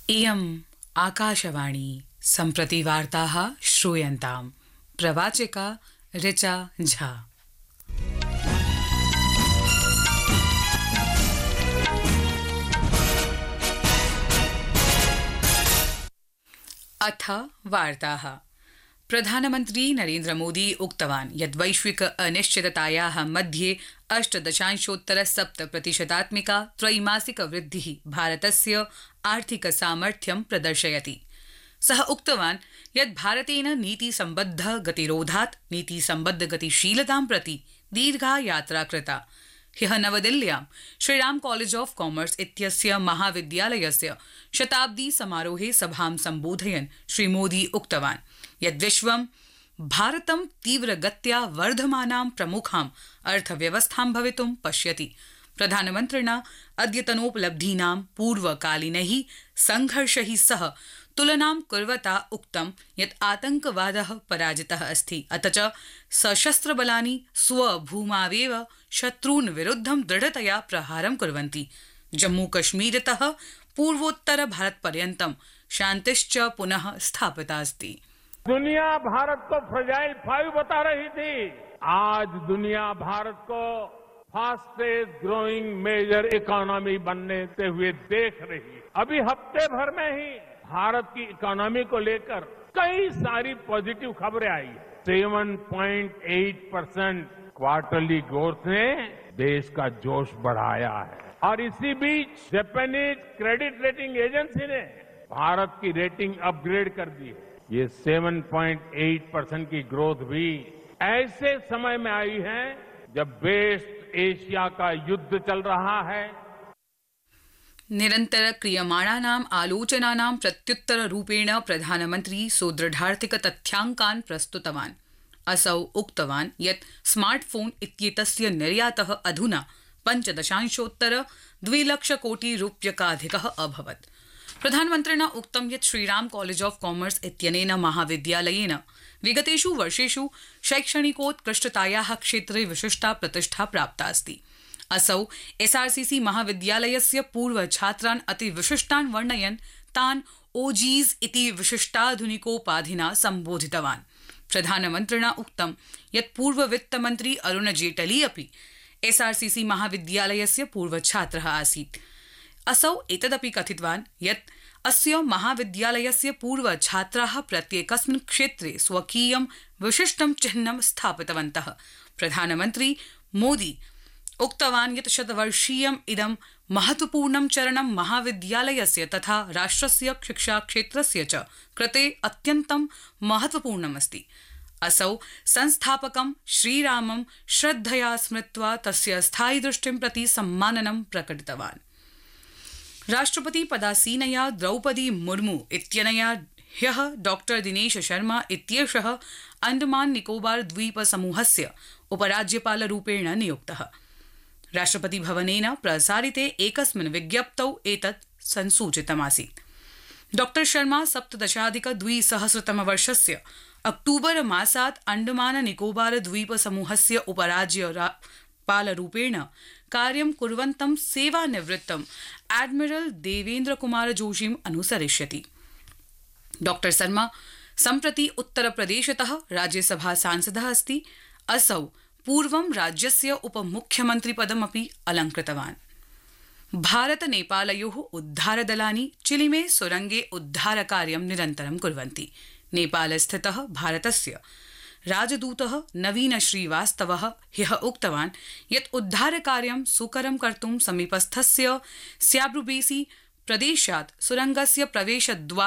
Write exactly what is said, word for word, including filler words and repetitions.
इयम् आकाशवाणी सम्प्रति वार्ताः श्रूयन्ताम्। प्रवाचिका ऋचा झा। अथ वार्ताः। प्रधानमन्त्री नरेन्द्र मोदी उक्तवान् यत् वैश्विक अनिश्चिततायाः मध्ये अष्टदशांशोत्तर सप्त प्रतिशतात्मिका त्रैमासिक वृद्धिः भारतस्य आर्थिक सामर्थ्यं प्रदर्शयति। सः उक्तवान् यत् भारतेन नीतिसम्बद्ध गतिरोधात् नीतिसम्बद्ध गतिशीलतां प्रति दीर्घा यात्रा कृता। ह्यः नवदिल्ल्यां श्रीराम कॉलेज ऑफ कॉमर्स इत्यस्य महाविद्यालयस्य शताब्दी समारोहे सभां सम्बोधयन् श्रीमोदी उक्तवान् यत् विश्वं भारतं तीव्रगत्या वर्धमानां प्रमुखाम् अर्थव्यवस्थां भवितुं पश्यति। प्रधानमन्त्रिणा अद्यतनोपलब्धीनां पूर्वकालीनैः सङ्घर्षैः सह तुलनां कुर्वता उक्तं यत् आतङ्कवादः पराजितः अस्ति, अथ च सशस्त्रबलानि स्वभूमावेव शत्रून् विरुद्धं दृढतया प्रहारं कुर्वन्ति। जम्मूकश्मीरतः पूर्वोत्तर भारतपर्यन्तं शान्तिश्च पुनः स्थापिता अस्ति। दुनिया भारत को फ्रजाइल फाइव बता रही थी, आज दुनिया भारत को फास्टेस्ट ग्रोइंग मेजर इकोनॉमी बनने से हुए देख रही। अभी हफ्ते भर में ही भारत की इकोनॉमी को लेकर कई सारी पॉजिटिव खबरें I. Seven point at percent quarterly growth ने देश का जोश बढ़ाया है और इसी बीच जापानीज क्रेडिट रेटिंग एजेंसी ने भारत की रेटिंग अपग्रेड कर दी है। ये सेवन point at percent Ki growth भी ऐसे समय में आई है जब वेस्ट एशिया का युद्ध चल रहा है। निरन्तर क्रियमाणानाम् आलोचनानां प्रत्युत्तररूपेण प्रधानमन्त्री सुदृढार्थिक तथ्याङ्कान् प्रस्तुतवान्। असौ उक्तवान् यत् स्मार्टफोन इत्येतस्य निर्यातः अधुना पञ्चदशांशोत्तर द्विलक्षकोटिरूप्यकाधिकः अभवत्। प्रधानमन्त्रिणा उक्तं यत् श्रीराम कॉलेज ऑफ कॉमर्स इत्यनेन महाविद्यालयेन विगतेषु वर्षेषु शैक्षणिकोत्कृष्टतायाः क्षेत्रे विशिष्टा प्रतिष्ठा प्राप्ता अस्ति। असौ एसआरसीसी महाविद्यालयस्य पूर्वछात्रान् अति विशिष्टान् वर्णयन् तान् ओजीज इति विशिष्टाधुनिकोपाधिना सम्बोधितवान्। प्रधानमन्त्रिणा उक्तं यत् पूर्ववित्तमन्त्री अरुण जेटली अपि एसआरसीसी महाविद्यालयस्य पूर्वछात्रः आसीत्। असौ एतदपि कथितवान् यत् अस्य महाविद्यालयस्य पूर्वछात्राः प्रत्येकस्मिन् क्षेत्रे स्वकीयं विशिष्टं चिह्नं स्थापितवन्तः। प्रधानमन्त्री मोदी उक्तवान् यत् शतवर्षीयम् इदं महत्वपूर्णं चरणं महाविद्यालयस्य तथा राष्ट्रस्य शिक्षाक्षेत्रस्य च कृते अत्यन्तं महत्वपूर्णमस्ति। असौ संस्थापकं श्रीरामं श्रद्धया स्मृत्वा तस्य स्थायिदृष्टिं प्रति सम्माननं प्रकटितवान्। राष्ट्रपति पदासीनया द्रौपदी मुर्मू इत्यनया ह्यः डॉक्टर दिनेश शर्मा इत्येषः अंडमान निकोबार द्वीप समूहस्य उपराज्यपालरूपेण नियुक्तः। राष्ट्रपति भवनेन प्रसारिते एकस्मिन् विज्ञप्तौ एतत् संसूचितमासीत्। डॉक्टर शर्मा सप्तदशाधिक द्विसहस्रतमवर्षस्य अक्टूबर मासात् अंडमान निकोबार द्वीप समूहस्य उपराज्यपालरूपेण कार्यं कुर्वन्तं सेवानिवृत्तं एडमिरल देवेन्द्र कुमार जोशीम् अनुसरिष्यति। डॉक्टर शर्मा सम्प्रति उत्तरप्रदेशतः राज्यसभा सांसदः अस्ति। असौ पूर्वं राज्यस्य उपमुख्यमन्त्रिपदमपि अलङ्कृतवान्। भारत नेपालयोः उद्धारदलानि चिलिमे सुरंगे उद्धारकार्यं निरन्तरं कुर्वन्ति। नेपालस्थितः भारतस्य राजदूतः नवीन श्रीवास्तवः ह्यः उक्तवान् यत् उद्धारकार्यं सुकरं कर्तुं समीपस्थस्य स्याब्रुबेसी प्रदेशात् सुरंगस्य प्रवेशद्वार